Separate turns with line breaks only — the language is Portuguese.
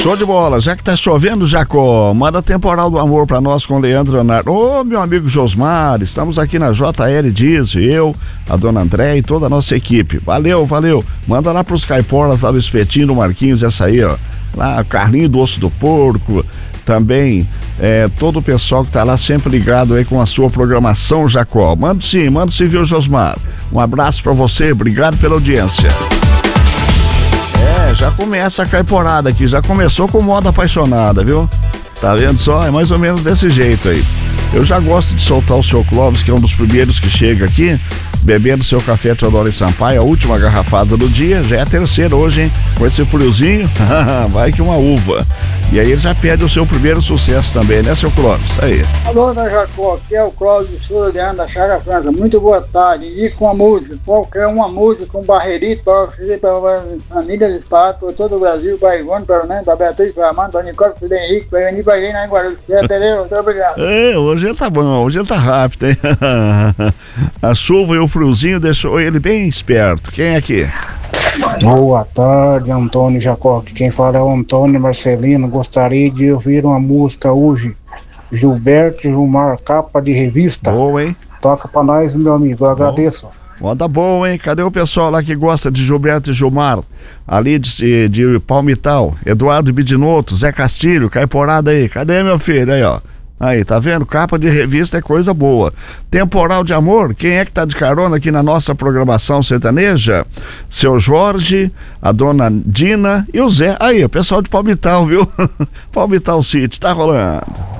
Show de bola, já que tá chovendo, Jacó, manda Temporal do Amor pra nós com Leandro Leonardo. Ô, meu amigo Josmar, estamos aqui na JL Diesel, eu, a dona André e toda a nossa equipe. Valeu. Manda lá pros caiporas, lá do Espetinho, do Marquinhos, essa aí, ó. Lá, Carlinho do Osso do Porco, também todo o pessoal que tá lá sempre ligado aí com a sua programação, Jacó. Manda sim, viu, Josmar? Um abraço pra você, obrigado pela audiência. Já começa a caiporada aqui, já começou com moda apaixonada, viu? Tá vendo só? É mais ou menos desse jeito aí. Eu já gosto de soltar o seu Clóvis, que é um dos primeiros que chega aqui, bebendo seu café Teodoro e Sampaio, a última garrafada do dia, já é a terceira hoje, hein? Com esse friozinho, vai que uma uva. E aí ele já pede o seu primeiro sucesso também, né, seu Clóvis? Aí.
Alô, da Jacó, aqui é o Clóvis do Sul da Chaga França. Muito boa tarde. E com a música, qualquer uma música com Barreirito, para as famílias de Espaço, por todo o Brasil, para Ivone, para o Nando, para Beatriz, para Amanda, para Nicole, para o Henrique, para Ani, para Irene, para Guarulhos. Entendeu? Muito obrigado.
Hoje ele tá bom, hoje ele tá rápido, hein? A chuva e o friozinho deixou ele bem esperto. Quem é aqui?
Boa tarde, Antônio Jacó. Quem fala é o Antônio Marcelino. Gostaria de ouvir uma música hoje. Gilberto Gilmar, capa de revista.
Boa, hein?
Toca pra nós, meu amigo. Eu agradeço.
Moda boa, hein? Cadê o pessoal lá que gosta de Gilberto e Gilmar? Ali de Palmital. Eduardo Bidinotto, Zé Castilho, caiporada aí. Cadê, meu filho? Aí, ó. Aí, tá vendo? Capa de revista é coisa boa. Temporal de Amor, quem é que tá de carona aqui na nossa programação sertaneja? Seu Jorge, a dona Dina e o Zé. Aí, o pessoal de Palmital, viu? Palmital City, tá rolando.